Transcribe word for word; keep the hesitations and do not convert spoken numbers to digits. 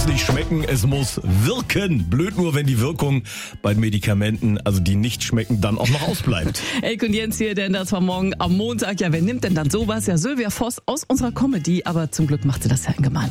muss nicht schmecken, es muss wirken. Blöd nur, wenn die Wirkung bei Medikamenten, also die nicht schmecken, dann auch noch ausbleibt. Elke und Jens hier, denn das war morgen am Montag. Ja, wer nimmt denn dann sowas? Ja, Sylvia Voss aus unserer Comedy, aber zum Glück macht sie das ja in Gemeinschaft.